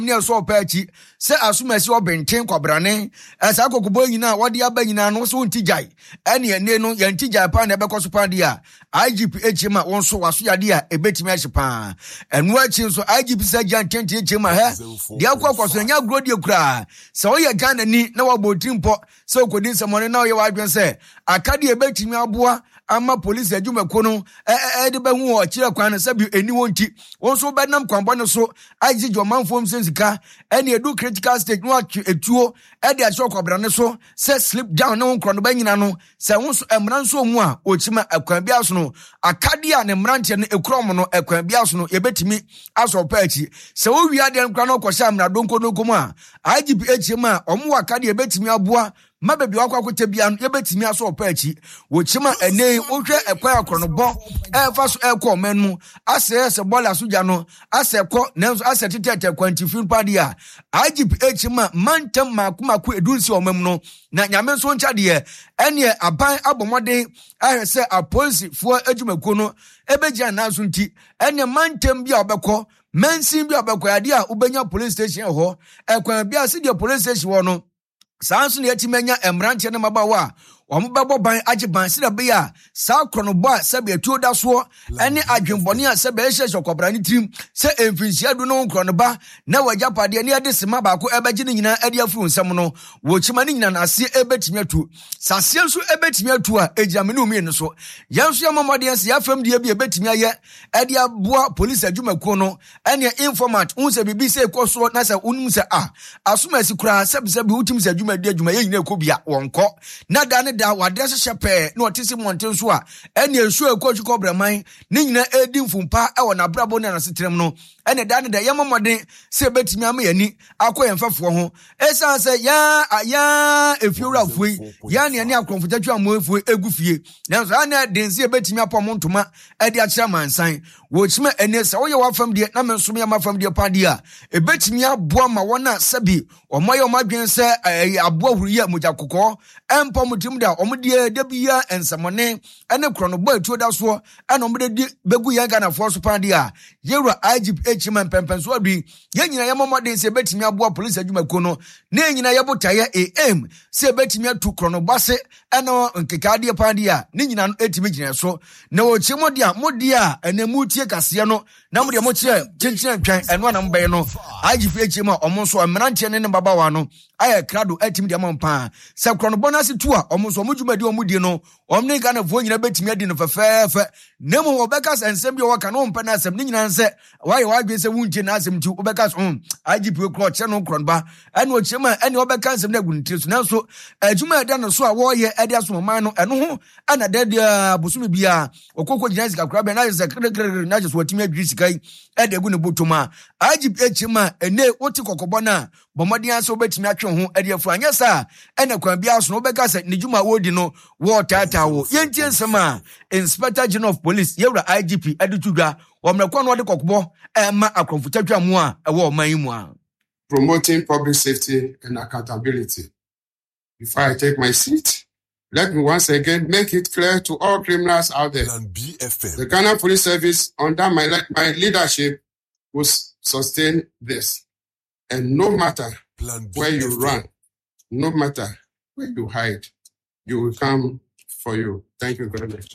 near so patchy, say as soon as you're been ten quabrane, as I go boy what the abena no so tijai, any neno yantija pan ebeko supandia, IGP won so was ya dear a bit mashipan, and watching so IGP said Jan 20 Hma hair, the aqua was a young grodio cry, so you can't need no about timpo, so could in someone now your wife can say, I can't be a bet me abua. Ama police adwuma kono be hu o kire kwan se bi eniwon ti won so benam kwambone so aji jomanfom sensika ene edu critical stage no etuo e de aso kwabra ne so se slip down ne won krono banyina no se won so emran so mu a okima akwan bia so no akade a ne mrante ne ekrom no akwan bia so no yebetimi aso paachi se wo wi ade nkwa no kwosha amna donko no komu a IGP echima omu akade yebetimi aboa mabebi wakwa kotebia yebetimi aso opaachi wochima ene wohwe ekwa akronobon fa so ekọ menu ase bola soja no ase ekọ nenso ase tetete kwantifin padia IGP echima mantem makumako edunsi omem no na nyame so nchade ene aban abomode ahese apolice fo adwumako no ebegia naso nti ene mantem bia obekọ mensin bia obekọ ade a ubenya police station ho ekwan bia se die police station ho no sanso ne yatimenya emrante ne mabawa omubabo ban agiban sira be ya sa kronobo a sebe atuo da so ene adwenbone a sebe ehye kwabra ne trim se emfinsia du no kronoba na wajapade ne ade sema ba ko ebeji ne nyina ade afuru nsem no wochima ne nyina na ase ebetimi atu sase nso ebetimi atu a ejame ne umi ne so yanso yamamode ase yafam de bi ebetimi aye ade aboa police adwumako no ene informant unse bibi se koso na se unum se asoma sikura sebe utim se adwuma de adwuma ye nyina ekobia wonko na da ne da wadrese shepe no otisi monten so a ene esu ekwochi kobraman ne nyina edi mfumpa e wona brabo ne anasetrem no ene da ne da yamamode se betimi ama yani akoye mfafo ho esanse ya efiura fuyi ya ne ne akromfotatwa amoefu egufie nanso ana dense betimi apom ntoma edi akira mansan wochima ene se woye wafam de na mensom ya mafam de pade a ebetimi aboa ma wona sabi omoye omadwen se aboa huriya mujakokọ empom tim da omde de bia ensamone ene kronobo atuo da so ene omde di begu yan Ghana for so pade a yewra IGP echima pempenso abi yenyina yamamode se betimi aboa police adwumako no ne nyina yebotaye am se betimi atu kronobo se ene nkekade pade a ne nyina no etimi gina so na wochimode a mode a ene mutie kase no na mode mo chie chenchen twan eno na mbaye no IGP echima omonso amrante ne babawa no aye krado etimi de amampa se kronobo na se tu a omonso omudwumadi omudie no omne Ghana fo nyina betimi adi no fefefe nemu obekas ensem bi waka no mpa na asem ni nyina nse waye wadwe se wunche na asem ti obekas IGP kro che no kronba ene ochema ene obekas ensem na gunitire so nanso adwuma eda no so a wo ye ede aso man no eno ho ana de busumi bia okoko gyina sika kra be na se krekrekre na so watimi adwi sikai ede gu ne botoma IGP echema ene oti kokobo na bomodi anso betimi atwe ho ede afu anyesa ene kwan bia so obekas ne dwuma wodi no wo tata wo yentie nsema Inspector General of Police yewra IGP adutudwa omrekwa no de kokobo ma akromfotatwa mu a ewo man mu a promoting public safety and accountability. Before I take my seat, let me once again make it clear to all criminals out there. The Ghana Police Service under my leadership will sustain this. And no matter where you run, no matter where you hide, you will come for you. Thank you very much.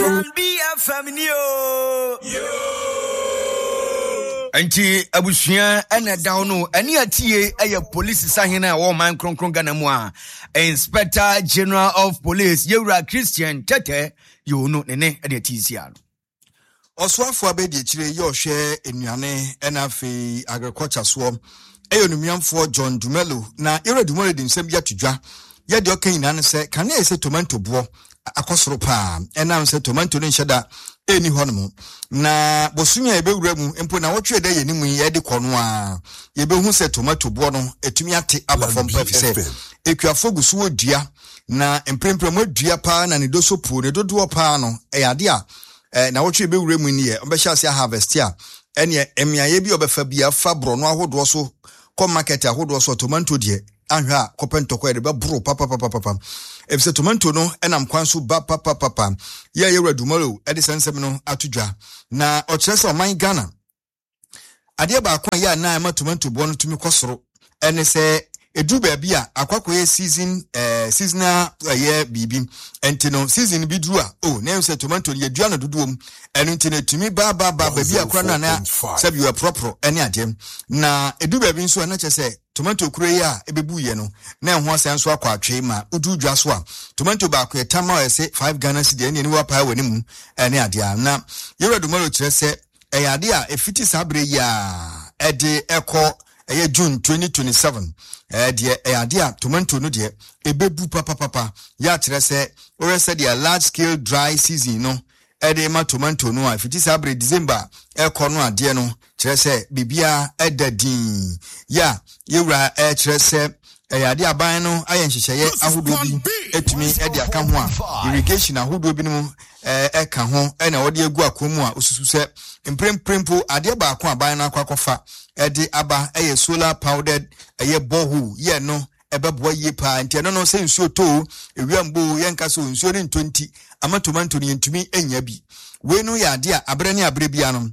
Anti abushia ene dawno ene atie eye police sahena wo man kronkron Ghana mu a Inspector General of Police yewra Christian Tete yono nene ene atisia Oswafo abedi chire ye ohwe enuane enafe agriculture so eyonumiamfo John Dumelo na ere Dumelo de nsem ya tudwa ye de okan ina ne se kan e se tomato bo akosoro pa enam se tomato ne nhada eni honom na bosunya ebewura mu empo na wotwe de yenimu ye de kono a ye behu se tomato bo no etumi ate abafom pa fi se ekuafo gusu odua na empremprem odua pa na ne doso pu ne dodo pa no eyade a na wotwe ebewura mu ni ye obehya se harvest a ene emiaye bi obefa bia fa bro no ahodo so ko market ahodo so tomato de anhwa kopentoko e de be bro papa efse tomato no enam kwanso ba papa ye yewra Dumelo e de sensem no atudwa na ochese oman Ghana ade ba kwa ya na ma tomato bo no tumi kosoro ene se edu ba bia akwakoye seasonal ye bibi entino season bi duru a na se tomato ye dua na dodoom eno ntine tumi ba bi akra na sabi you proper ene ade na edu ba bi nso na chese tomato kure ya ebebu ye no na ho asenso akwa atwe ma udu dwa so a tomato ba akwa tama ese 5 Ghana cedi ene ni wa pa wani mu ene ade na yero dumalo kire se ade a efiti sabre ya ede eko June 2027 de ade a tomato no de ebebu papa ya kire se ore se de large scale dry season no ede ma tomato no a efiti sabre December eko no ade no kire se bibia edadin ya yewra kire se ade aban no ayen hyehyeye ahodo bi etumi ede aka ho a irrigation ahodo bi no eka ho na wode egu akomu a osusu se mpremprempo ade ba akwa aban na akwakofa ede aba solar powdered borehole ye no ebeboa ye pa ntia no se nsuo to ewiambo yenka so nsuo ni 20 ama tomato ni ntumi enya bi we no ya ade a abre ne abre bia no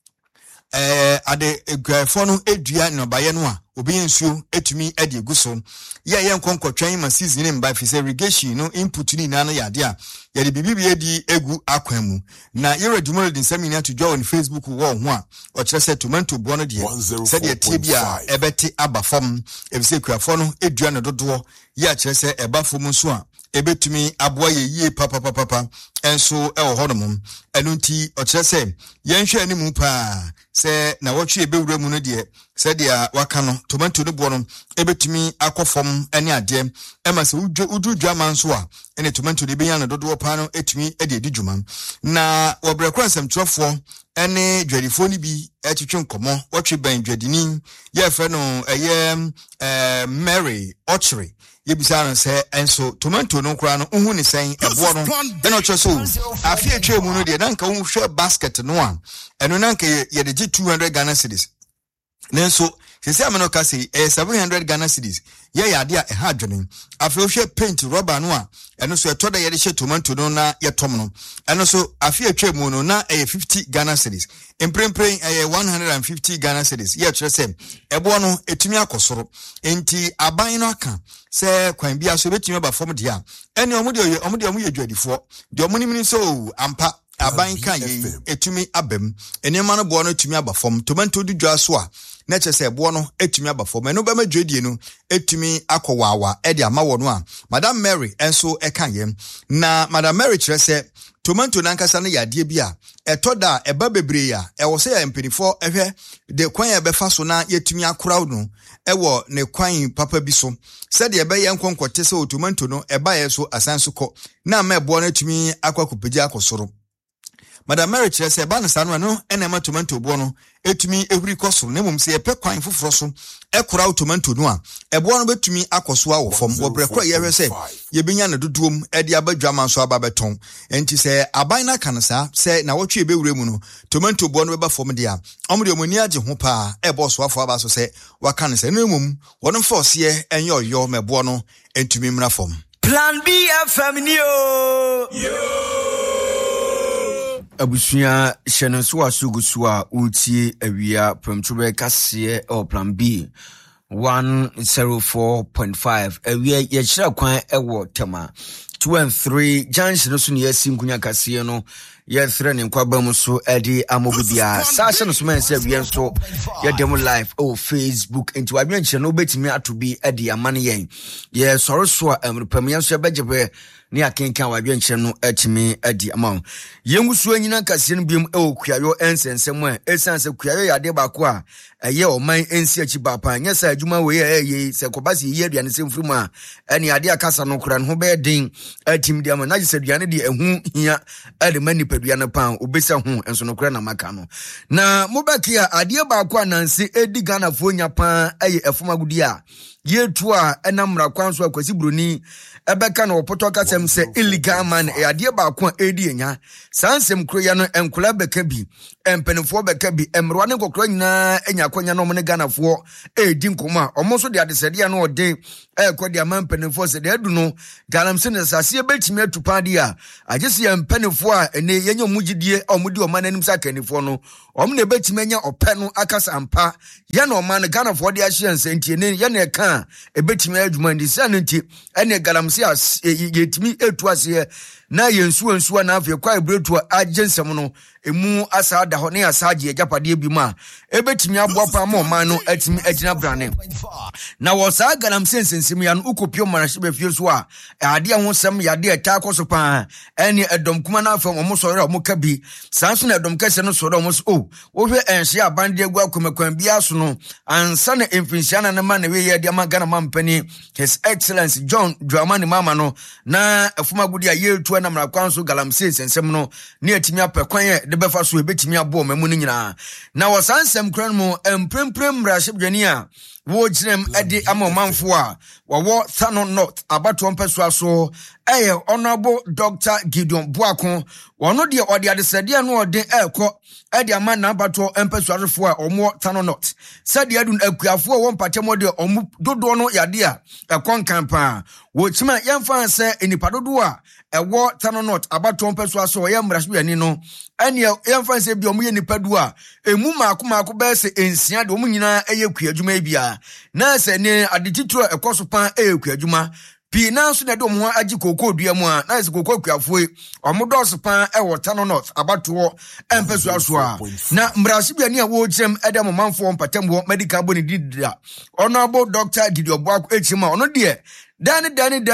ade egwafo no edua no baye no a obi nsuo etumi ade eguso ye nkonkotwan ma season mba fi irrigation no input ni na no ya ade a ye de bibibi edi egu akwan mu na yero dumoro din samini atudwa on Facebook wo ho a o kire se tomato bo no de se de tie bia ebeti abafom ebise kwafo no edua no dodo ye kire se ebafom nso a ebetumi aboa ye yie papa enso ewo honom enunti o kire se yenhwe ani mu pa se na wotwe ebewura mu no de se de waka no tomato no bo no ebetumi akofom ene ade ema se ududwa manso a ene tomato de benya no dodo pa no etumi ede didwuma na wobrekwa samtrofo ene dwadifo ni bi etwetwe nkomo wotwe ban dwadini ye fe no Mary Ochre yebisa no se enso tomato no kra no uhu ni sen ebo no ene ocho so afi etwe mu no de nanka hu hwe basket no a eno nanka ye de 200 Ghana cedis nenso sese ameno ka sei 700 Ghana cedis ye yade a ha adwene afi hwe paint rubber no a eno so etoda ye de hye tomato no na ye tom no eno so afi etwe mu no na 50 Ghana cedis emprempren 150 Ghana cedis ye kire se ebo no etumi akosoro enti aban no aka se kwan bia so betumi ba fom de a ene omo ye dwadifo de omo ni mini so ampa aban kan ye etumi abem enema no bo no etumi aba fom tomato dudwa so a na chese bo no etumi aba fom eno ba madwadie no etumi akowawa e de ama wo no a Madam Mary enso ekan ye na Madam Mary kire se tomato nankasa no yade bia etoda eba bebre ya ewo se ya mpenifo ehwe de kwan ya befa so na yetumi akora no ewo ne kwan papa bi so se de ebe ye nkonkote se tomato no eba ye so asanso ko na ma ebo no etumi akwakopeja akosoro Madam Mary kire se ba na sanu no ena ma tomato bo no etumi ehuri koso na mum se epe kwan foforo so ekora tomato no a ebo no betumi akoso awo fom obrekora ye hwe se ye benya na dodoom e de abadwa man so aba beton enti se aban na kansa se na wotwe ebewure mu no tomato bo no beba fom de a omde omani age ho pa e bo so afo aba so se waka ne se no mum wono force ye enye oyo mebo no entumi mra fom Plan B FM yo abusuya hyɛno so asugusu a utie awia premtube kase o Plan B 104.5 awia yɛkyerɛ kwan ɛwɔ tema 2 and 3 junction so ne yɛsi nkunya kase no yɛthre ne nkwaba mu so ɛde amobibia saa hyɛ no so man sɛ awia nso yɛdemo live o Facebook nti wadwenkyerɛ no wobɛtumi ato bi ɛde amane yɛn yɛsɔre so a amrepam yɛn so yɛbɛgyepɛ ni akenkan wadwenkyerɛ no atimi adi ama yengusu anyina kase no biem ɛwɔ kuayo ensensem a esanse kuayo yade baako a ɛyɛ ɔman ensi achi bapa nyɛ sa adwuma we ɛyɛ sɛ kɔbase yi aduane semfuru mu a ɛne ade akasa no kora no ho bɛyɛ den atim di ama na gye aduane de ɛho hia ɛde mani paduane pan obesa ho enso no kora na maka no na mobɛke a ade baako a nanse edi Ghana fo nya pan ɛyɛ ɛfomagudi a yetu a ɛnam rakwan so akwasi broni ebeka na opoto kasem se illegal man ade baako a edi enya sansem kroya no enkola beka bi empenefo beka bi emro ne kokro nyina enya kwanya no mo ne Ganafo edi nkoma omo so de adesede no ode ekodi amampenefo se de adu no galamse ne sase betimi atupade a agese empenefo a ene yenye omugidie omudi oman anim sa kanifo no omne betimanya ope no akasa ampa ye na oman Ghana for the assurance ntie ne ye na ka ebetimi adwuma ndi sa nti ene galamse yetimi etu ase na yensu na afye kwa ebretu agensem no emu asa da ho ne asaje agapade bi ma ebetimi aboapa ma oman no atimi agina brane na wo sa galamse sensim ya no ukopio marahye fie so a ade ho sem yade eta akoso pa ene edom kuma na afam omo sore omo ka bi sanso na edom kase no sore omo so wo hwe enhye abande agua komakwan bia so no ansa na emfinsiana na ma na we ye de ma Ghana mampani His Excellency John Dramani Mama no na afuma gudi a yetu na mrakwan so galamse sensem no ne atimi apekwan de befa so ebetimi abo mamu no nyina na wosansem kran mu empremprem rashib dwani a wo jinem edi amomanfo a wo Thano North abato mpeswa so Honorable Dr. Gideon Buakon wono de ode adesede no ode ekọ edi ama na abato mpeswarefo a omo Thano North sade adun akuafo wo mpatem de omo dodo no yade a ekon kampa wo chima yemfa se enipa dodo a ewo Thano North abato mpeswa so ye mrashbiani no ene yemfa se bi omo ye nipa du a emu maako be se ensia de omo nyina eyekua adwuma bia na se ne adetitro ekoso pan eyekua adwuma pi na so na de omo agi kokoo dua mu a na se kokoo kuafo omo dos pan ewo Thano North abato empeswa so a na mrashbiani a wo chem ede momanfo mpatembo medical boni didida Honorable Dr. Gideon Buakon echima ono de dani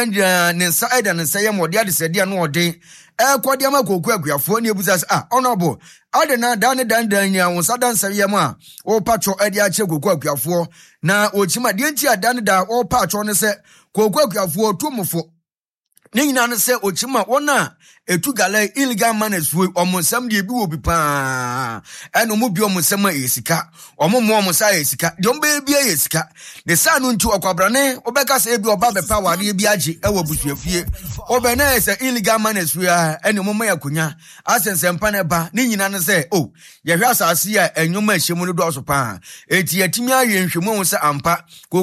nensa eda nensa ye mode ade sede no ode kwade ama kokoo akuafo ne ebusa honorable ade na dani ya won sadan sare mu a o patro ade a che kokoo akuafo na ochima de nti adani da o patro ne se kokoo akuafo tumufo ne nyina ne se ochima wona etu gala illegal manners we omonsam de bi wo bi pa eno mu bi omonsam esika omo sa esika de ombe bi esika de sa no ntu okwabrane obeka se bi oba be pa ware bi age ewo busuafie obe na se illegal manners we eno mo yakunya asensem ne ba ne nyina ne se ye hwe asase a enwoma ahyemu no do so pa eti yatimi aye nhwemu se ampa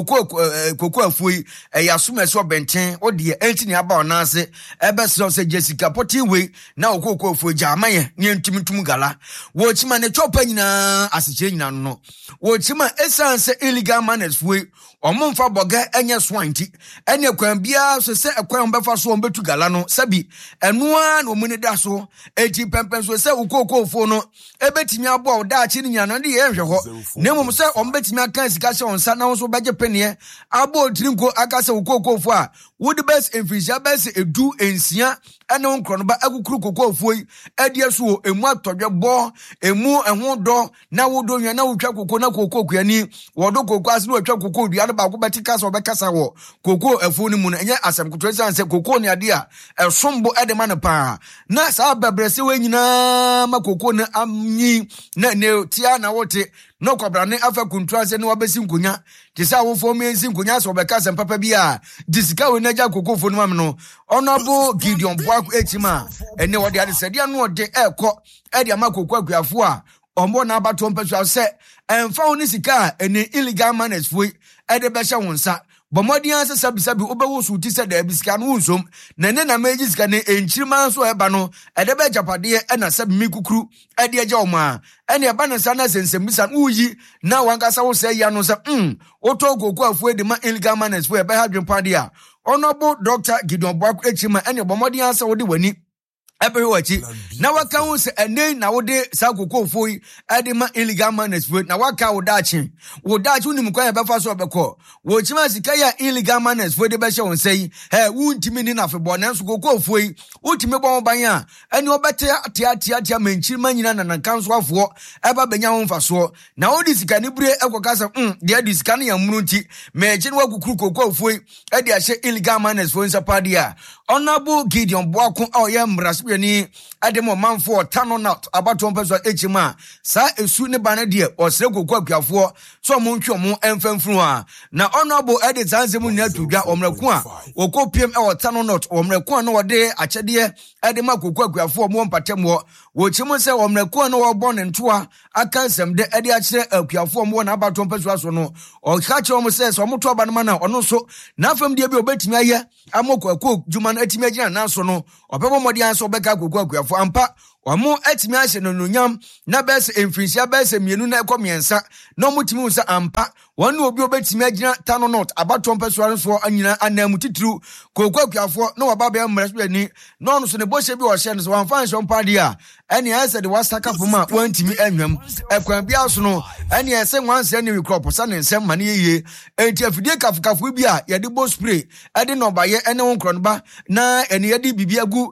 kokoo afuyi yasomese obenten ode enti ne aba onase ebe se Jessica we na okoko fo jamaye ne ntimtum gala wo chima ne chopa nyina asechire nyina no wo chima essence illegal manners we omomfa boga enye swanti ene kwan bia so se ekwan befa so ombetu gala no sabi enua na omune da so eti pempen so se okoko fo no ebetimi abo da chi nyina no de ye hwe ho ne mom se ombetimi aka sika se onsa na so beje pene abo tirinko aka se okoko fo a would best infisia best edu ensia ene onkro no ba agukuru kokoo foi edie so emu atodwe bo emu eho do na wodo nwa na wotwa kokoo na kokoo kuani wodo kokoo ase no wotwa kokoo dua no ba ko betika so bekasa wo kokoo afu ni mu no enye asem kotwe sanse kokoo ne ade a esombo ede ma no pa na sa bebrese we nyina ma kokoo na amyi na ne tia na wote no kwabrane afa kuntrase ne wabesi nkonya tisa wo fo mensi nkonya so bekasa papa bia disika we na ja kokoo fo no am no Honorable Gideon Buakon echima ene wode ade sede no ode ekọ ede ama kokoo akuafo a ombo na abato mpeswa se emfa oni sika ene illegal manners foi ede be hye wonsa bomodi anse sabi obewo so ti se da bisika no unsom na ne na meji sika ne enchirima so eba no ede be japade na sabi mikukuru ede eja oma ene eba na sana sensembisa uyi na wankasa wo se ya no se oto kokoo afu ede ma illegal manners foi ebe ha dwempade a Honorable Dr. Gideon Buakon echima ene bomodi anse wode wani ebe wachi na waka wo se ene na wode sa kokoo foi ade ma illegal manners foi na waka wo dachi unim kwa befa so obekọ wo chima sika ya illegal manners foi de be hye won sei wuntimi ni na febo na nso kokoo foi utimi bon ban a ene obete atia manchirima nyina na kanso afo eba benya ho mfaso na wodi sika ni bure ekokasa de adi sika ne yamunu nti meje ne wagukuru kokoo foi ade ahye illegal manners foi nsapade a Honorable Gideon Buakon oye mrasbiani ademo manfo Thano North abato mpeswa echima sa esu ne bana de osre kokoo akuafo so mo ntwe mo emfamfunu a na Honorable ede zanzemu ni atudwa omraku a okopiem Thano North omraku na wode achede ede ma kokoo akuafo mo mpatemwo wo chimo se omraku na wo bone ntoa akansem de ede akire akuafo mo na abato mpeswa so no o kache mo se so mo to aba no na ono so na afam de bi obetimi aye amoko akọ juma na atimi agina na so no obebo modi anso beka kokoo akuafo ampa wamo atimi ahye no nonyam na bese emfinsia bese mienu na ekomiensa na omutimi usa ampa wonu obi obetimi agina tano not abato mpeso so anyina anamu titru kokwakuafo na wababa mmaraso ani na onu so ne bohye bi wo hye no so wanfa nso mpa dia ene ese de wasaka foma wantimi anwam ekwan bia so no ene ese nwanse ne crop sa ne nsem mane yeye enti afidie kafukafo bi a yede bo spray ede no baye ene wonkro no ba na ene yede bibia gu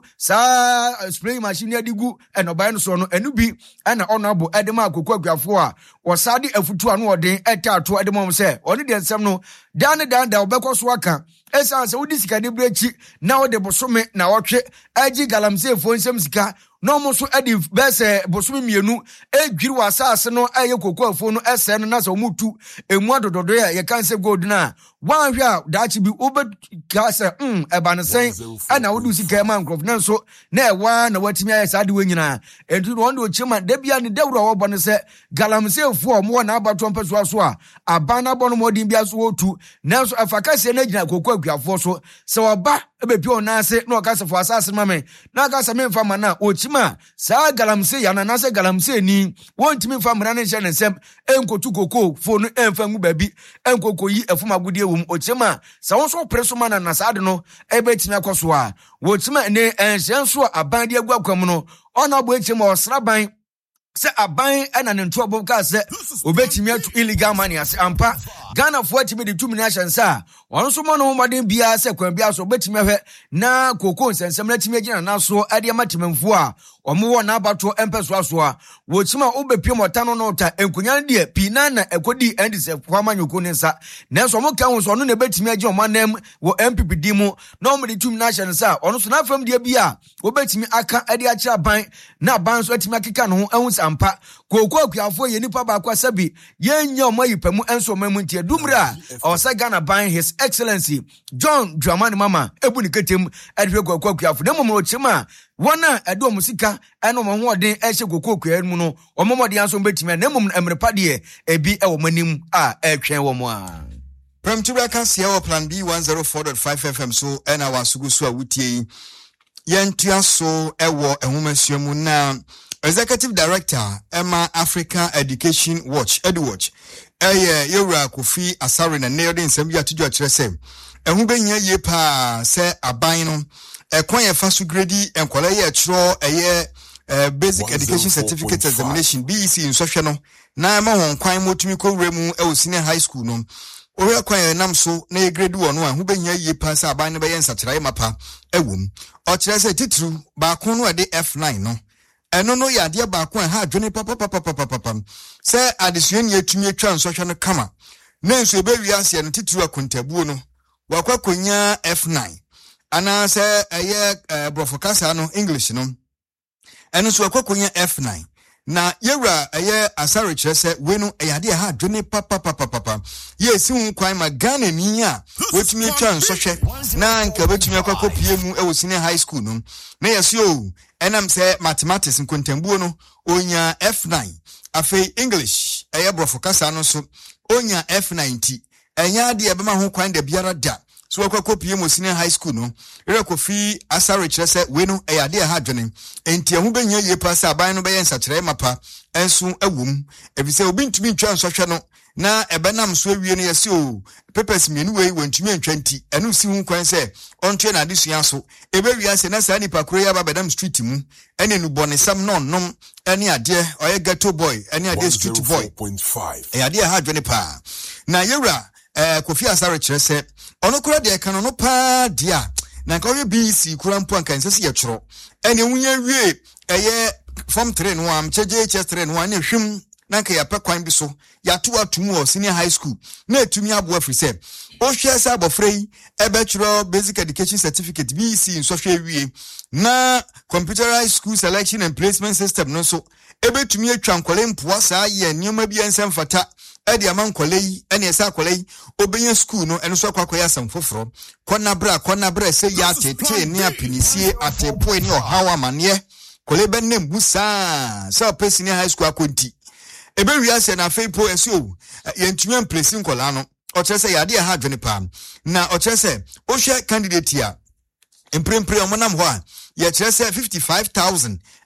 sa spray machine yede gu ene obaye no so no enu bi ena ono abo ede ma kokwakuafo a wasade afutu anu odin etato ede mom se oni de nsem no dan da obekọ aka esa se wudi sika de brechi na wode bosome na wotwe agi galamse fo nsem sika no mo so adi bese bosome mienu edwiri wasase no aye kokofo no ese no na so mutu emu adododo ya ye kan se gold na wanhwe a daachi bi obe ka se eba ne sen ana wudi sika ma nkrof na so na ewa na watimi aye sa de wenyina entu no wonde ochima da bia ne dawura wo bo ne se galamse fo mo na abato mpeso so a abana bo no modin bia so otu na so afaka se na gina kokwakuafo so se oba ebepi onase na okase fo asase mame na akase memfa mana ochima sa galamse yana na se galamse ni wontimi mfa mra ne hye ne nsem enkotu koko fo no emfa ngu babi enkokoyi efuma gudie wom ochima sa won so preso mana na sa de no ebetimi akoso a wochima ne enhye so aban de aguakwam no ona bo echima osraban se aban ena ne nto obo ka se obetimi atu illegal money ase ampa Ghana fo atimi de tumi na hyansa won so mo no modern bia se kwan bia so obetimi hwe na koko nsensem na timi agina na so ade amatememfo a omo wo na abato empeso aso a wochima obepiem otano no ta enkunyan de pina na ekodi endise kwa manyoko ne nsa na so mo kan wo so no na betimi agi omanam wo MPPD mu na omo de tumi na hyansa ono so na fam de bia obetimi aka ade a kira ban na ban so atimi akeka no ho ehun ampa kokwakuafo ye nipa ba kwa sabi yenya omayipamu enso mamu ntie dumra osa Ghana ban His Excellency John Dramani Mama ebuni ketem adwe kokwakuafo na momo chima wana edo musika eno mo hoden ehye kokokua mu no omomode anso betimi na mom emrepa de ebi ewo manim a etwen wo mo a Premtibra kan wo plan B 104.5 FM so ena wasugu so a wutie yentua so ewo ehumasuamu na Executive Director Emma Africa Education Watch EduWatch yewura Kofi Asare na ne odin nsem ya tujo kire se ehu benya ye pa se aban no ekwan ye fa so grade enkwala ye kiro Basic Education Certificate Examination BEC nsofhwe no na ma hon kwan motumi kowura mu senior high school no owe kwan ye nam so na ye grade wo no a hu benya ye pa se aban no be ye nsakira mapa ewum o kire se titru ba kon no de F9 no eno no ya de ba kon ha adwene papa se adesuen ye tumi atwa nsofhwe no kama na nso ebe wiase no titru akontabuo no wakwa konya F9 ana se brofokasa no English no eno so wakwa konya F9 na yewra Asare kire se we no yade ha adwene papa ye si hu kwan ma Ghana ni a wetumi atwa nsofhwe na nka betumi akwa pie mu senior high school no na yesi o enam se mathematics nkontambuo no onya F9 afei English brofokasa no so onya F90 enya de ebema ho kwan da biara da so wakwa pie mu senior high school no Kofi Asare kire se we no yade ha adwene enti ehu benya ye pa se aban no be yensa kire mapa enso awum ebise obi ntumi ntwa nsofhwe no na ebenam so awie no yesi o papers mienu wei wantumi antwanti enu si hu kwan se ontwe na adesua so ebe wiase na sa nipa kure ya babedam street mu ene nu bonesam no nom ene ade oye ghetto boy ene ade street boy 104.5 ade ha adwene pa na yewra Kofi Asare kire se ono kura de kan no pa dia na ka oye BC kura mpo anka nsese ye tworo ene wunya wie form 3 no am cheje chest 3 no ane hwim na nka ya kwan bi so ya to atumu o senior high school na etumi abo afri se o hwe sa abofrei ebetro basic education certificate BEC nsofhwe wie na computerized school selection and placement system no so ebetumi atwa nkwale mpoa saa ye nioma bi ensem fata edi amankwale yi ene esa kwale yi obenya school no eno so kwakoya samfoforo kona bra se ya tete ni apinisie atepo ni ohawa mane kwale benne mbusa sa pesini high school akonti ebe wiase na feipo esio yentumi amplesi nkola no o chese yade ha adwene pa na o chese o hwe candidate ya emprempre omonam ho a ye chese 55,000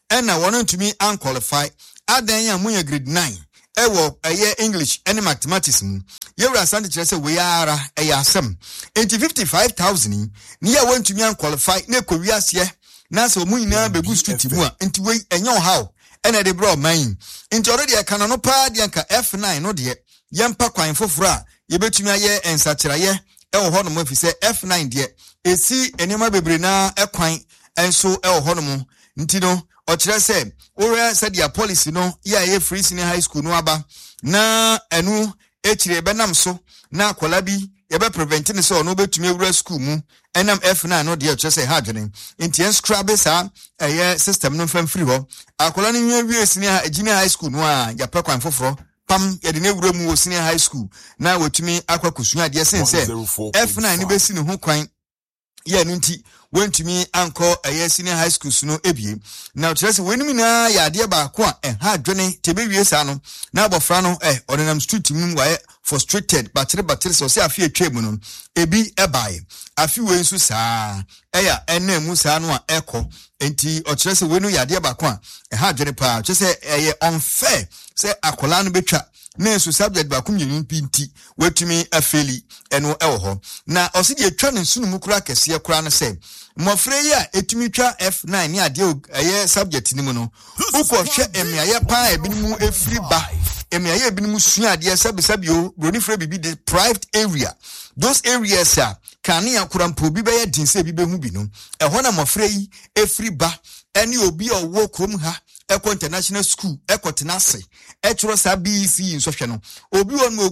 ena wono ntumi unqualify adan ya munya grade 9 ewo English and mathematics mu yewura sande kire se we ara asem enti 55,000 ni ya wantumi unqualify na ekowiase na se omunyina begu street mu a enti we enyo how ena de bro man enti already e kana no pa de anka F9 no de yempa kwan foforo a yebetumi aye ensakiraye ewo ho no mo fi se F9 de esi enema bebre na ekwan enso ewo ho no mo nti no ochire se ore said dia policy no ye free senior high school no aba na enu echire benam so na akola bi ye be prevent ne so no betumi ewura school mu enam F9 no de ochire se ha dwene nti en scrub sa system no fam free ho akola ne wie senior junior high school no a ya pekwan foforo pam ye de ne wura mu senior high school na watumi akwakosu de sense F9 ni besi ne ho kwan ye no nti wentumi anko senior high school no ebie na otirese wenimi na ya de ba ko a ha dwene tebewie sa no na abofra no onenam street mu wa frustrated battere so se afi atwemu no ebi ebae afi we nsu saa ya enemu saa no a eko enti otirese wenu ya de ba ko a ha dwene pa otirese unfair se akola no betwa na ensu subject ba kumyenyu pinti wetumi afeli eno ho na osidi atwa ne nsu mu kura kese kura no se mofre ya etumi twa F9 ni ade subject ni mu no uko hwe emiaye pa ebinimu efiri ba emiaye ebinimu sua ade sabisabio broni fre bibi the private area those areas are kani akura mpobi be ya dinse bi be hu bi no eho na mofre yi efiri ba eni obi owo krom ha Eko International School, Eko Tenase, Etro BEC in Sofiano, Obi on mo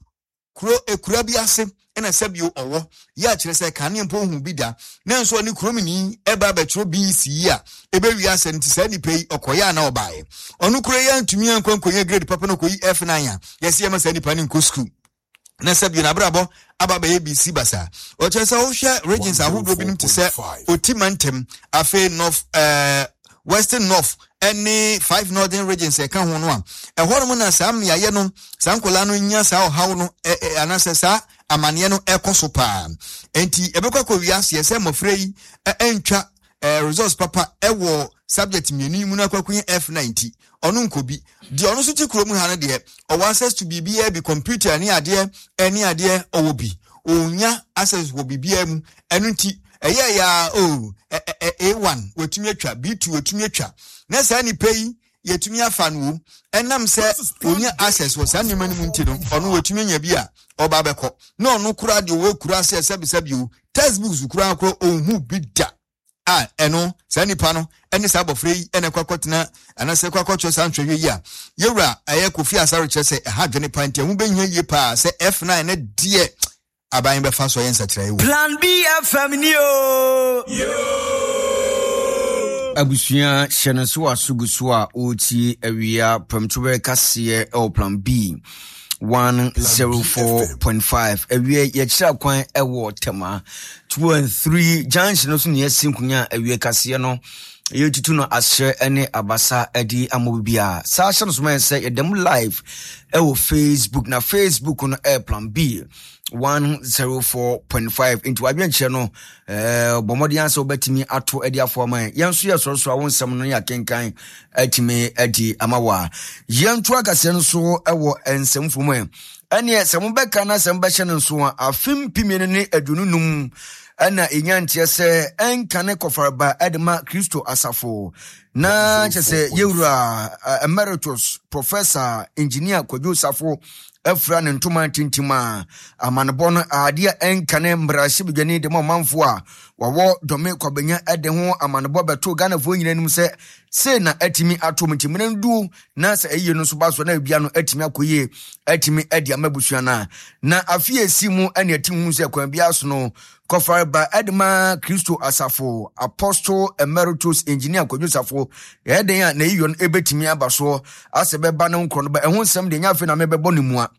ekura biase, ena sabio owo, ya chirese kani mpo bida, nanso ni kromini, eba betro BEC ya, ebe wiase ntisa ni pay okoya na obaye. Onu kure ya ntumi ankonkonye grade papa no koyi F9 ya, yesi yama sani pani nko school. Na sabio na brabo, aba be ABC basa. Ochesa ohwe regions ahodo binim te se Otimantem, afe North Western North any 5 northern regions e kan ho no a ehoro na sam yaye no sankola no nya sa ohaw no anasesa amane no ekoso pa enti ebekwa wiase se mofre yi entwa results papa ewo subject mienu mu na kwakun F90 onu nkobi de onu so tikuro mu ha no de o access to bibia bi computer ni ade owobi onya access wo bibia mu enu nti ya A1 wetumi atwa B2 wetumi atwa na sa ni pay yetumi afa no enam se onya access wo sa nyema mu nti no ono wetumi nya bi a oba beko na ono kura de wo kura se sabisabi o textbooks kura kura onhu bida eno sa nipa no ene sa abofre yi ene kwakotena anase kwakotwo sa ntwehwe yi a yewura Kofi Asare chese ha dwene panti hu benhia yi pa se F9 ne de abayin be fa so yen sakira yi Plan B FM ni o abusuya hyeneso asuguso a oti awia pamtwe kase Plan B 104.5 awia yechira kwan ewo tema 2 and 3 junction so ne yasinkunya awia kase no yetutu no ashe ene abasa edi amobia sa hye no so man say yedem live ewo Facebook na Facebook no Plan B 104.5 into adwenche no bomodi anse obetimi ato edi afo man yenso yeso awonsam no ya kenkan atimi edi amawa yento akase no so ewo ensamfumu ene sembeka na sembehye no so afim pimene ne adununum ana enyantie se enkane kofarba edema Kristo asafo na chese yewura emeritus professor engineer Kwadwo Safo efra ne ntoma tintima amanebo adia enkane mbrahye bidwane de manfo a wawo dome kwabanya ede ho amanebo beto Ghana fo nyinanim se na atimi atomtimene ndu na se eyi no so baso na bia no atimi akoye atimi edi amabusuana na afie simu ane atimu se kwan bia so no kofarba edma Kristo asafo apostle emeritus engineer Kwadwo Safo eden ya na yiyon ebetimi abaso asebeba no nkro no ba ehun sem de nyafe na mebebo ne mu a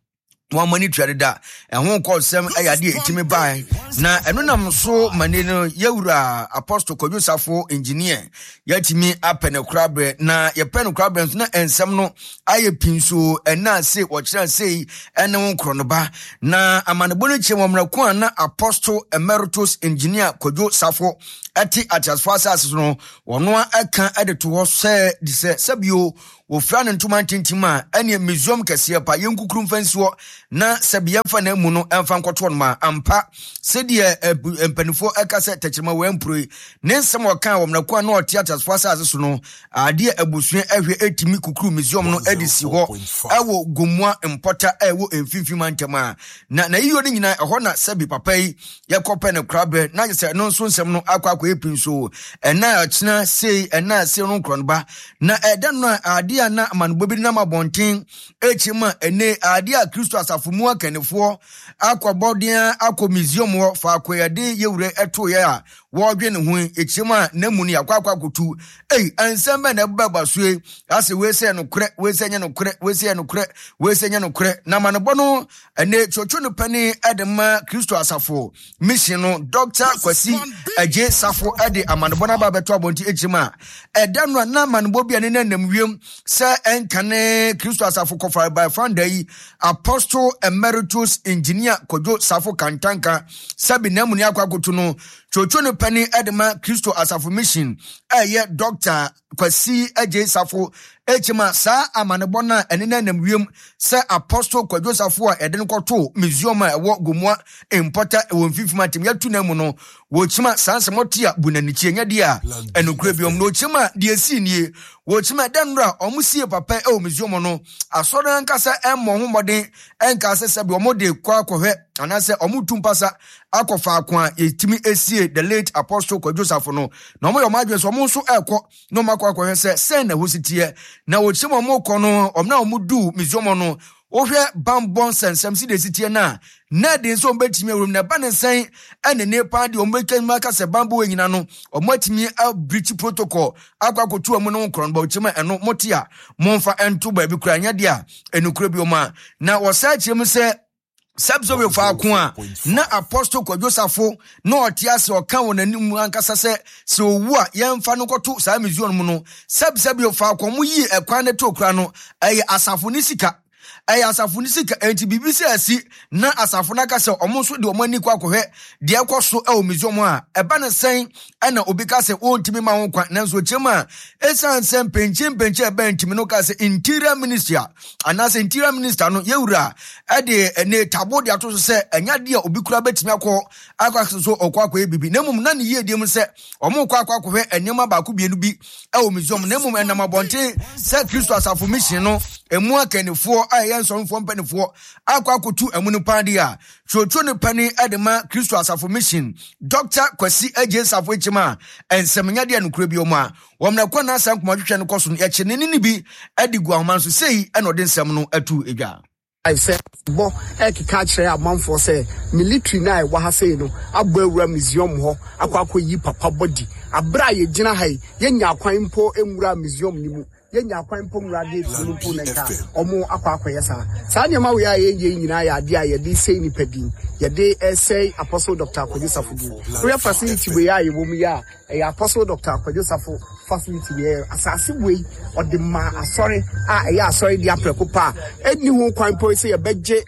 one money trade da and won call some ayade etimi buy na eno nam so mane no yewura Apostle Kodwosafo engineer yatimi apene krabre na ye pen krabre na ensem no aye pinso ena se wo kira sei ene won krono ba na amanebo no chemomra ko na Apostle Emeritus Engineer Kodwosafo ati atasfo asase no wono aka edeto ho se dise sabio wo fra ne ntoma tintima ene museum kese pa yenkukuru mfansiwo na sabiyamfa na mu no emfa nkoto no ma ampa sedie empanifo akase techirima wempro ne nsem okan wo mnako na otiatas fo asase so no ade abusua ehwe etimi kukuru museum no edisi ho ewo gomua impota ewo emfifi mantama na yiyo ni nyina eho na sabi papa yi yekope ne krabe na yese no nso nsem no akwa epinso ena achina sei ena sei no kronba na edan no ade na manbobi na mabonten echima ene ade a Kristo asafumu akanefo akwabodia akwa museum wo fa akoyade yewure eto ye a wo dwe ne hu echima na muni akwa kutu ansamba na babasue ase we se no kre we se nya no kre we se no kre we se nya no kre na manbo no ene chocho no pani edema Kristo asafo mission no Dr. Kwasi Aje Safo ade amanbo na babeto abonti echima edanu na manbo bia ne nam wiem se enkane Kristo asafo kofa by founder yi Apostle Emeritus Engineer Kodwosafo Kantanka sabi na muni akwa kutu no chocho no pani edema Kristo asafo mission eye Dr. Kwasi Aje Safo echima sa amanebona enena namwiem se Apostle Kodwosafo a eden koto museum a ewo gomua importer ewo mfifima tim yatu na mu no wo chima sansemotia bunanichie nya dia enokura biom no chima die sinie wo chima denra omusie papa ewo museum no asoro nkasa emmo homoden enkasa sebi omode kwa akohwe anase omutumpasa akofa akwa etimi esie the late Apostle Kodwosafo no na omo yomadwe so omo nso ekọ no makwa akohwe se na hositie na wo chima mo kono omna omudu museum no ohwe bambon sensem si de sitie na de so mbetimi awrum na ba ne sen ene ne pa de ombekema ka se bambo enyina no omwatimi a breach protocol akwakotu omo no nkron ba ochima eno motia monfa ento ba bi kura nya de a enukura bi oma na wosa chiem se sabso we fa ko a na Apostle Kodwosafo na otiase oka wonanimu ankasa se owu a yemfa no koto sa museum mu no sabsabi fa ko mu yi ekwan ne to kura no asafo ni sika asafo ni sika enti bibisi asi na asafo na kase omonso de omani kwa kohwe de ekoso e museum a eba ne sen ana obi kase ontimi ma ho kwa nanso chema esan sen penchen eba ntimi no kase interior ministry anase interior minister no yewura ade ne tabo de ato so se anya de obi kura betimi akwa so okwa ebibi nemum na ne yie dem se omo kwa kohwe enyema ba ko bienu bi e museum nemum enam abonte se Kristo asafo mission no emu akanefo nsonfo mpanifo akwakotu emunu padi a chocho ne pani edema Kristo asafo mission Dr. Kwasi Aje Safo echima ensemnya de anukura bi omu a womna kwa na asan komadwetwe ne koso no echenene ni bi adigu ahomanso sei enode nsem no atu edwa I said, bo ekika kire amanfo say military na wa ha say no agbo awura museum ho akwakọ yi papa body abra ye gina hai yenya akwan mpo emura museum ni mu yenya akwan mpo mura de tunu mpo nka omo akwakọ yesa sa nyama we ya ye nyina ya de ya de sei ni padin ya de say Apostle Dr. Kodwosafo du we facility we ya ye wo mu ya Apostle Dr. Kodwosafo facility we asase we odema asori ya asori dia prekopa eni ho kwan po say ya beje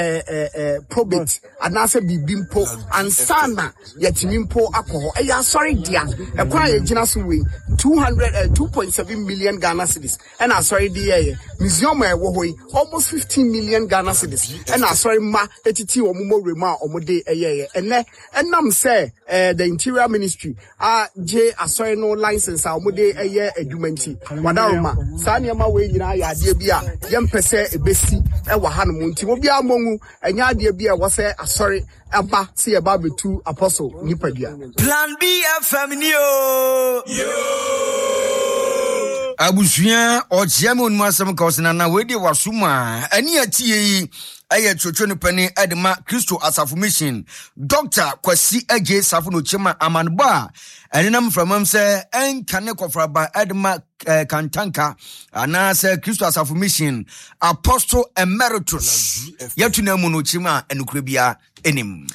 probate anase bibimpo ansana yatimimpo akoho ya sorry dia ekwa ye gina so we 2.7 million Ghana cedis and sorry dia museum e wo hoi almost 15 million Ghana cedis and sorry ma etiti omumo rema omode eye ene enam say the interior ministry je sorry no license omode eye edumanti wadaroma sa niam we nyina ya de bia yempese ebesi e wa hanom nti obi amon enya de bia wo say asori aba se ye ba betu Apostle nipadua Plan B FM ni yo abusuya ochiame onmu asem ka osina na we de wasuma ani atie yi ɛyɛ trotro no pani edema Kristo Asafo Mission Dr. Kwasi Eje Safo no chema amanbo a ɛnenam framam sɛ ɛnkane kɔfraba edema kantanka ana sɛ Kristo Asafo Mission Apostle Emeritus yɛtuna mu no chema enukure bia enim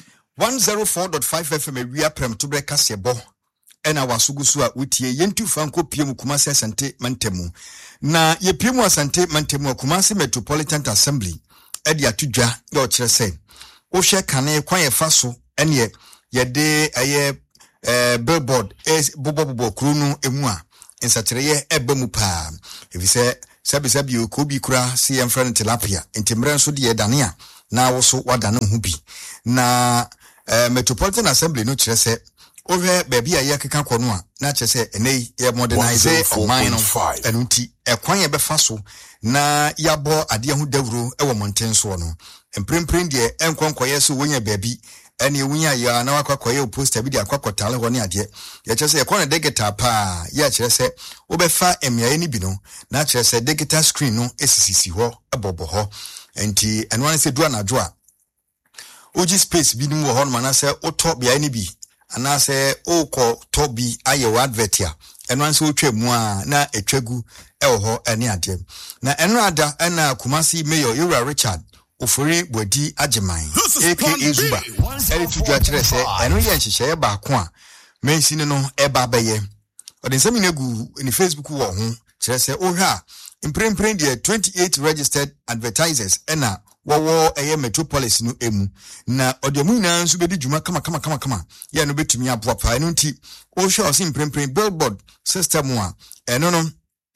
104.5 FM ewia prem to bre kasebo ena wasugusu a utie yentu fanko piem Kumasi Asante Mantemu na ye piem Asante Mantemu Kumasi Metropolitan Assembly edi atudwa ye okire se wo hwe kane kwan ye faso ene ye de aye billboard bobo kru no emu a nsakire ye eba mu pa efise sabi okobi kura si yemfra tilapia ntimre nso de ye dane a na wo so wadane ho bi na Metropolitan Assembly no kire se ohwe baby a yakeka kono a na kire se enei ye modernize online no enunti ekwan ye befa so na yabo ade ho dawuro e wo monten so no emprempren de enkonkoye so wonya baby ene wonya ya na wakwakoye poster bi de akwakotale ho ne ade ye kire se ye kono digital pa ye kire se wo befa emiaye ni bi no na kire se digital screen no esisisi ho ebobo ho enti enwan se du anadwo a oji space bi nimu ho no manase otọ bia ni bi anase okọ to bi aye advert ya enwan se otwa mu a na etwagu ho ene ade na enrada na Kumasi Mayor Yura Richard Ofori Bodi Ajeman aka Zuba eri tudwa kire se eno ye nhihye ba ko a mensini no eba beye odensemi negu ni Facebook wo ho kire se ohwa a imprempren de 28 registered advertisers ena wo Metropolis no emu na odemu ina nso bedi dwuma kama ya no betumi aboapa eno nti o hwe o simprempren billboard system a eno no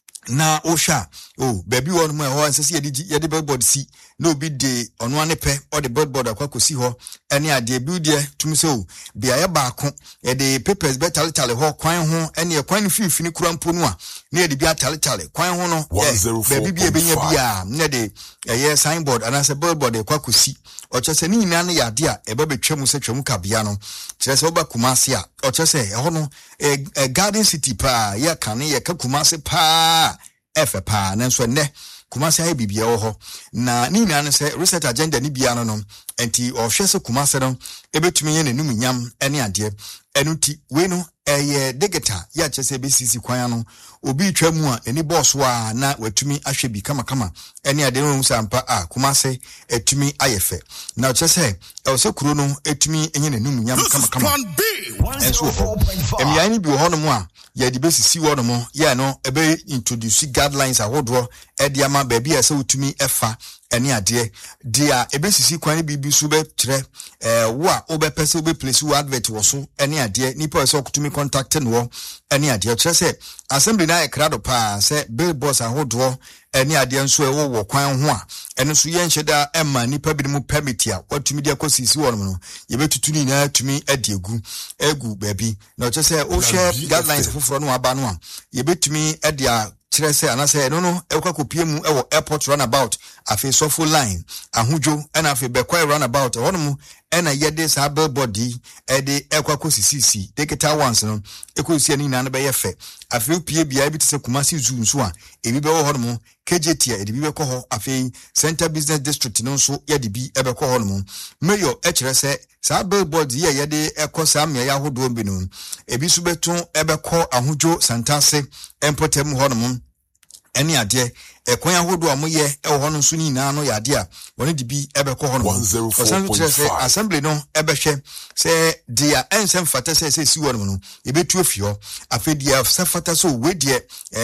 na o hwa baby won mo ho ansese ye de billboard si na obi de ono ane pe o de billboard akwakosi ho ene ade buildie tum so bia ye baako ye de papers betale ho kwan ho ene kwan fifini kurampo no a na ye de bia tale kwan ho no baby bia benya bia na de ye signboard anase billboard akwakosi o chese ni nyina na ya de a ebe betwam se twam ka bia no chese oba Kumasi a o chese ho no garden city pa ye kane ye ka Kumasi pa efe pa nanso ne Kumasi ayi bibia wo ho na ni nyina ne se research agenda ni bia no enti o hwe se Kumasi no ebetumi ye nanum nyam ene ade enuti we no eye digital ya chese besisi kwan no obi twamu a eni boss wa na watumi ahwe bi kama ene ade no sampa a Kumasi etumi ayefe na chese e se kuro no etumi enye nanum nyam kama enso ho emiya ni bi ho no mu a ya di besisi wo no mo ya no ebe introduce guidelines ahodo e dia ma ba bia se utumi efa ene ade dia ebesisi kwan bibi so be kire wo a obepese obeplace wo advert wo so ene ade nipa se okutumi contact no ene ade kire se assembly na ekrado pa se billboards ahodo ene ade nso wo kwan ho a ene so ye nheda emma nipa bi mu permit a watumi dia kosisi wo no ye betutu ni na tumi adiegu egu baby na kire se o share guidelines foforo no aba no a ye betumi edia kire se anase no ekwa mu ewo airport runabout afi sofo line ahujo ena afi bekwa runabout hono ena yede sa billboard ede ekwa kosisi digital ones no ekosi ani na be yefe afi pie bia bi tse Kumasi zoo nso a ebi be wo hono KJT ede bi be ko ho afi Center Business District no nso yede bi ebe ko hono Mayor ekire se sa billboard ye yede ekosa me ya hodo bi no ebi so beton ebe ko ahujo santase empotem hono eni ade ekwan ahodo amoye e ho no so ni na no yade a woni de bi ebekọ ho no osan kire se assembly no ebehwe se dia ensem fata se si won no ebetu afio afedia se fata so wedie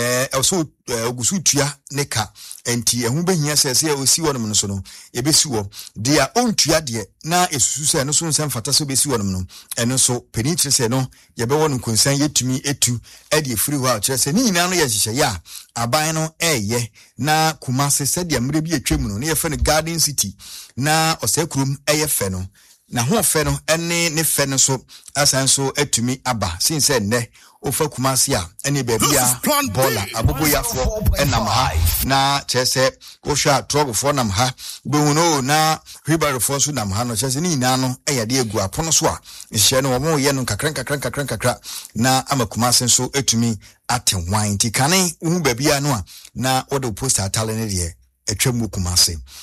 so ogusu tua ne ka enti ehu behia se osi won no so no ebesi wo dia ontua de na esusu se no so nsem fata so besi won no eno so peni kire se no ye be won konsan yetumi etu e de free wa kire se ni na no ye hihye ya aban no eye na Kumasi said ya mre bi atwam no na ye fe no garden city na osekurum eye fe no na ho fe no ene ne fe no so asan so atumi aba sin se ne ofa Kumasi a ene ba bia bola aboboyafo enam ha na chese ohwa trouble for nam ha behuno na hibaro for so nam ha no chese ni na no eyade egu apono so a nhye no wo ye no kakran na ama Kumasi so atumi atenwan tikane hu ba bia no a na odo poster atale ne de atwam Kumasi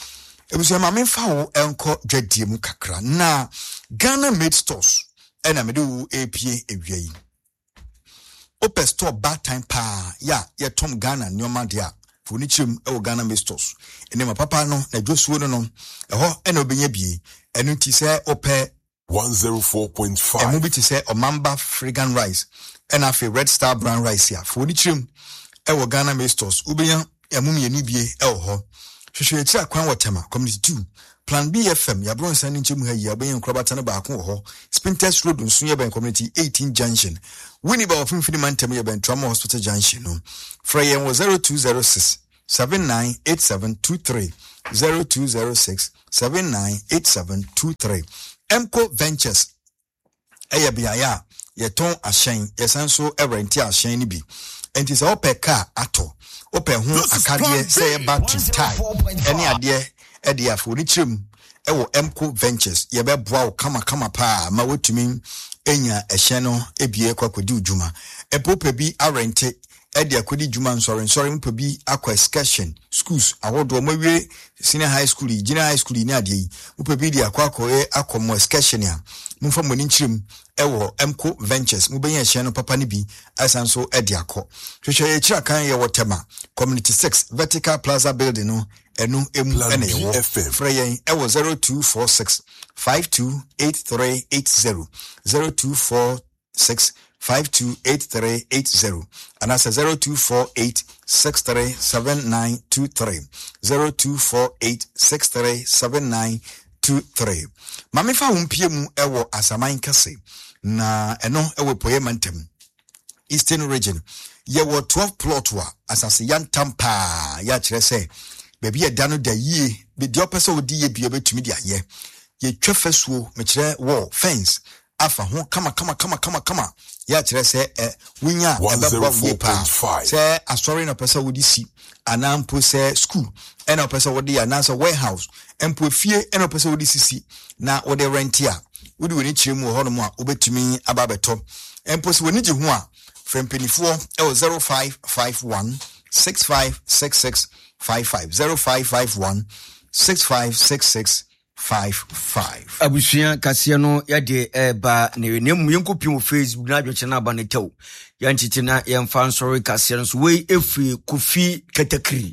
Ebusia ma memfa wo enko dwadie mu kakra na Ghana made stores ena me do APA ewia yi. Open store bad time pa ya Tom Ghana nyoma dia furniture e Ghana made stores. Ene ma papa no na dwosuo no eho ena obenya bie enu ti se ope 104.5 emu bi ti se Omamba Fragrant Rice ena fe Red Star Brown Rice ya furniture e Ghana made stores ubenya emu mienu bie e ho hwehwe tira kwan wotema community 2 Plan BFM ya bron sani nchemu ha yi abenye nkrobata na ba ko ho Spinters Road nso ye ben community 18 junction Winneba ofimfini mantem ye ben Trauma Hospital junction no Freyen was 0206 798723 0206 798723 Emco Ventures eya biaya ye ton ahyen ye sanso renti ahyen ni bi enti se opeka ato ope ho akade say battery tie any ade ede afo ni chim ewo Emco Ventures ye be boa kama pa ma wetumi enya ehye no ebie kwakwadi udwuma epope bi arente ede akwadi dwuma nsore mpo bi akwa excursion schools awodo mawie senior high school junior high school ni ade yi mpo bi di akwa excursion ya mumfa moni nchirim ewo Emco Ventures mubenya ehye no papa ni bi asanso ede akọ hwehwe ye kira kan ye wotema community 6 vertical plaza building no enu emu ene ye freyen ewo 0246 528380 0246 528380 and that's 0248637923 0248637923 mame fa humpie mu ewo asaman kase na eno ewo poye mantem Eastern region ye wo 12 plot wa asase yantampa ya kire se baby e dano da yie be di opese odi ye bia betumi dia ye twefasuo me kire wall fence afa ho kama ya kire se wunya ebeba wupa se asori na pesa wodi si anampo se school ena pesa wodi ya na se warehouse empo fie ena pesa wodi sisi na wodi rentia wodi woni kire mu ho no mu a obetumi ababeto empo se woni je ho a frempenifuo 0551 6566 55 0551 6566 55 Abusia kasia no yade eba ne nemu yenkopi mu Facebook na adwoche na aba ne tew yanchiti na yemfa nsori kasia no so we efri Kofi Ketekri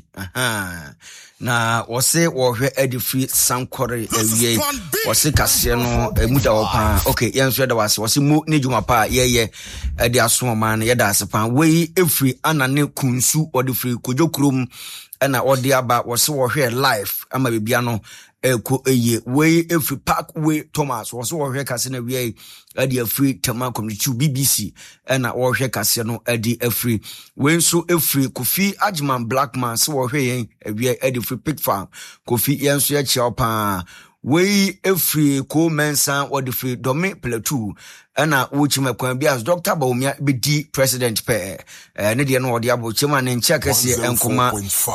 na wose wohwe edifri sankore ewie wose kasia no muda opa okay yenso da wose mu ne dwuma pa ye ede aso ma na yeda asepa we efri anane kunsu odifri kojokrom na odi aba wose wohwe live ama bibia no eko eye we every park we Thomas was wohwe kase na we ade afri tema community BBC na wohwe kase no ade afri we nso afri Kofi Agyeman Blackman so wohwe yen we ade free pig farm Kofi yenso ya chia pa we every ko mensa wode free Dome Plateau na wochima kwan bi as Dr. Baumia be di president pe ne de no wode abochima ne nchia kase enkoma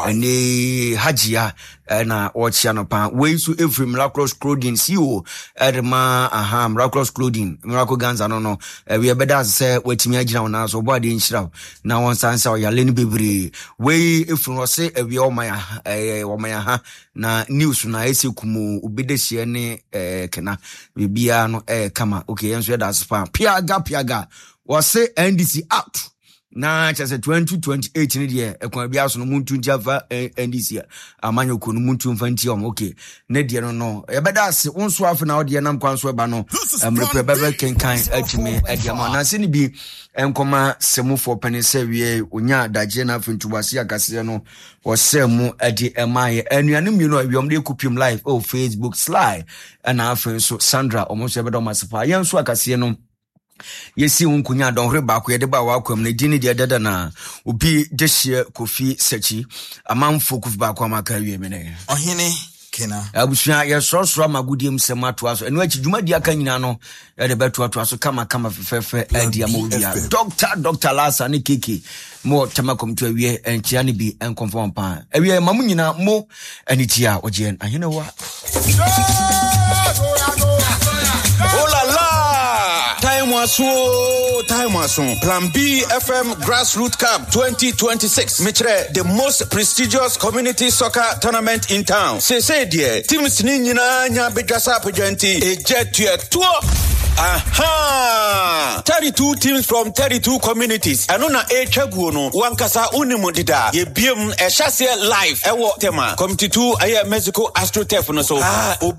ne hajia na wochia no pa we so every Miraculous Clothing CEO edema Miraculous Clothing Miracle Ganza no we beda say watimi agina na so body nhyira na won sansa ya leni bebre we every no say we omaya ha na news na esekumu ubedehie ne kena bibia no kama okay enso da piaga was say NDC out na chase 2028 ni de ekwan bia so no muntu ntiafa NDC amanyo ko no muntu mfanti om okay ne de no yebeda ase wonso afa na ode nam kwanso eba no mrepe bebe kenkan atime adiama na se ni bi enkoma semu for penise wie onya daje na afintuwase akase no wosemu ade emaye anuane mi no awiom de kupim live Facebook slide na afen so Sandra omonso yebeda masepa yenso akase no yesi unkunya donhre ba ko yede ba wa kwam na dini de dada na obi dehye Kofi Sechi amamfo Kofi ba kwa maka wie mene ohene kena abusua ye sorosoro magudiem semato aso enu achi dwuma di aka nyina no yede beto aso kama fefefe adi amobia Dr. Lasa ne keke mo temakom to awie enchia ne bi enconform pa awie mamu nyina mo anitia oje ahene wa Time aso. Plan B FM Grassroots Cup 2026. Mitre the most prestigious community soccer tournament in town. Say dear, teams ni nyina nya bedwasa apogyanti ejetua tour. Aha! 32 teams from 32 communities. Anona echaguo no wankasa unimu dida. Ye biem e chase live. Ewo tema. Committee 2 aye Mexico Astrotef no so.